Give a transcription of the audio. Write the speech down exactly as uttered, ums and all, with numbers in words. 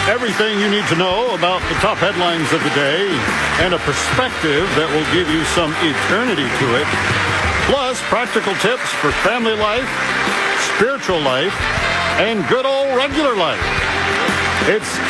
Everything you need to know about the top headlines of the day and a perspective that will give you some eternity to it. Plus, practical tips for family life, spiritual life, and good old regular life. It's